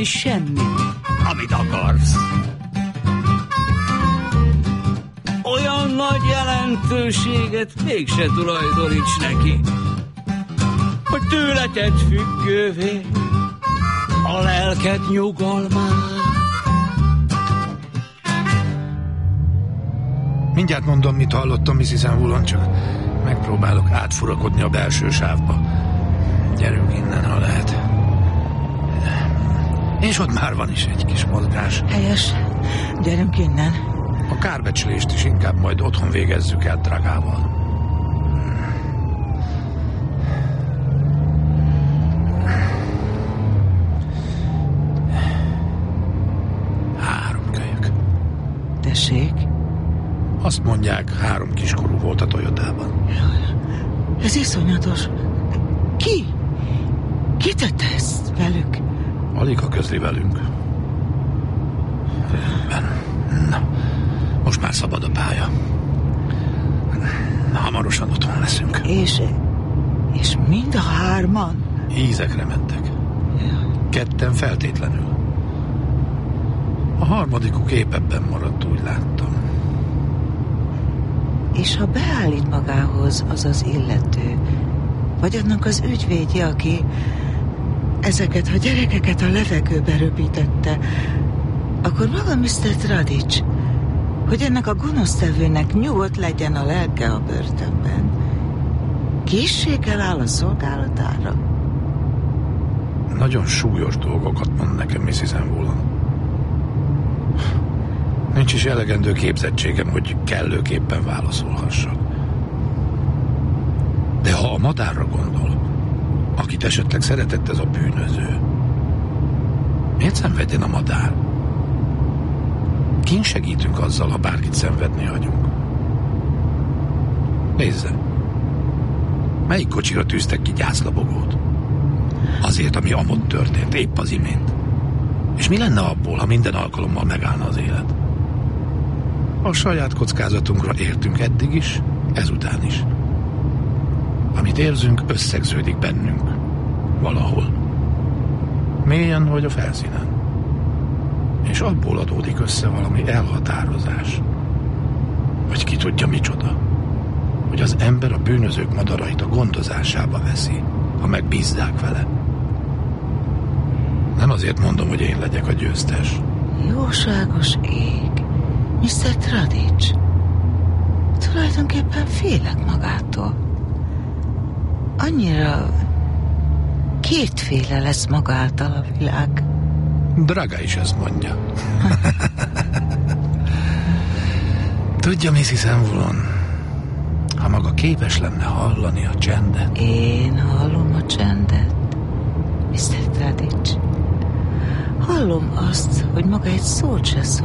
semmit, amit akarsz. Olyan nagy jelentőséget mégse tulajdoníts neki, hogy tőle tedd függővé a lelked nyugalmát. Mindjárt mondom, mit hallottam, Mrs. Ann, csak megpróbálok átfurakodni a belső sávba. Gyerünk innen, ha lehet. És ott már van is egy kis mozgás. Helyes. Gyerünk innen. A kárbecslést is inkább majd otthon végezzük el Dragával. Három kölyök. Tessék? Azt mondják, 3 kiskorú volt a Toyotában. Ez iszonyatos. Ki? Ki tette ezt velük? Alig közli velünk. Rendben. Na, most már szabad a pálya. Hamarosan otthon leszünk. És mind a 3-an? Ízekre mentek. 2 feltétlenül. A harmadikuk épp ebben maradt, úgy láttam. És ha beállít magához az illető, vagy annak az ügyvédje, aki ezeket a gyerekeket a levegőbe röpítette, akkor maga Mr. Tradics, hogy ennek a gonosztevőnek nyugodt legyen a lelke a börtönben, készséggel áll a szolgálatára? Nagyon súlyos dolgokat mond nekem, Mrs. Ann. Nincs is elegendő képzettségem, hogy kellőképpen válaszolhassak. De ha a madárra gondol, akit esetleg szeretett ez a bűnöző, miért szenvedjen a madár? Kin segítünk azzal, ha bárkit szenvedni hagyunk? Nézze, melyik kocsira tűztek ki gyászlabogót? Azért, ami amott történt, épp az imént. És mi lenne abból, ha minden alkalommal megállna az élet? A saját kockázatunkra értünk eddig is, ezután is. Amit érzünk, összegződik bennünk. Valahol. Mélyen vagy a felszínen. És abból adódik össze valami elhatározás. Vagy ki tudja micsoda. Hogy az ember a bűnözők madarait a gondozásába veszi, ha megbízzák vele. Nem azért mondom, hogy én legyek a győztes. Jóságos ég. Mr. Tradics, tulajdonképpen félek magától. Annyira kétféle lesz magáltal a világ. Draga is ezt mondja. Tudja, Mrs. Ann, ha maga képes lenne hallani a csendet. Én hallom a csendet, Mr. Tradics. Hallom azt, hogy maga egy szót se szól.